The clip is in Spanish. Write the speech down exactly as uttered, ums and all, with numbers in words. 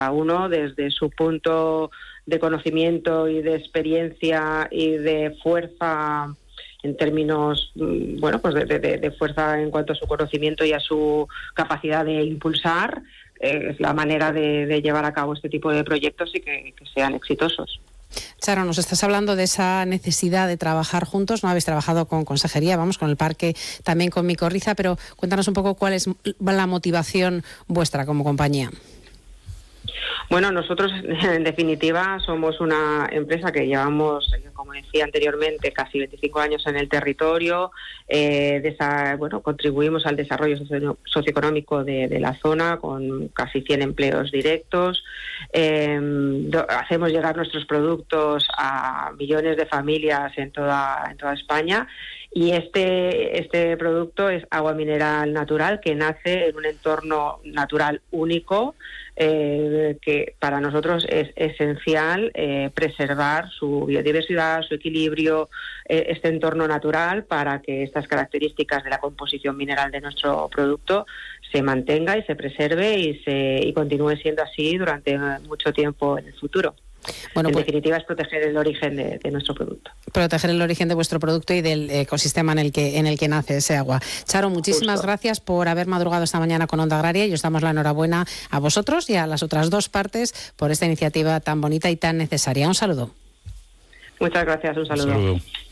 uno desde su punto de conocimiento y de experiencia y de fuerza en términos, bueno, pues de, de, de fuerza en cuanto a su conocimiento y a su capacidad de impulsar, eh, es la manera de, de llevar a cabo este tipo de proyectos y que, que sean exitosos. Charo, nos estás hablando de esa necesidad de trabajar juntos. No habéis trabajado con consejería, vamos, con el parque, también con Micorriza, pero cuéntanos un poco cuál es la motivación vuestra como compañía. Bueno, nosotros en definitiva somos una empresa que llevamos, como decía anteriormente, casi veinticinco años en el territorio. Eh, de esa, bueno, contribuimos al desarrollo socio- socioeconómico de, de la zona con casi cien empleos directos. Eh, do, hacemos llegar nuestros productos a millones de familias en toda, en toda España. Y este, este producto es agua mineral natural que nace en un entorno natural único, eh, que para nosotros es esencial eh, preservar su biodiversidad, su equilibrio, eh, este entorno natural, para que estas características de la composición mineral de nuestro producto se mantenga y se preserve y, se, y continúe siendo así durante mucho tiempo en el futuro. Bueno, en pues, definitiva es proteger el origen de, de nuestro producto. Proteger el origen de vuestro producto y del ecosistema en el que en el que nace ese agua. Charo, muchísimas Justo. gracias por haber madrugado esta mañana con Onda Agraria y os damos la enhorabuena a vosotros y a las otras dos partes por esta iniciativa tan bonita y tan necesaria. Un saludo. Muchas gracias, un saludo. Un saludo.